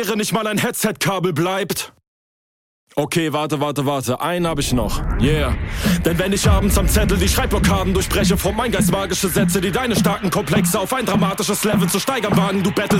nicht mal ein Headset-Kabel bleibt. Okay, warte, einen hab ich noch, yeah. Denn wenn ich abends am Zettel die Schreibblockaden durchbreche, formt mein Geist magische Sätze, die deine starken Komplexe auf ein dramatisches Level zu steigern wagen. Du bettelst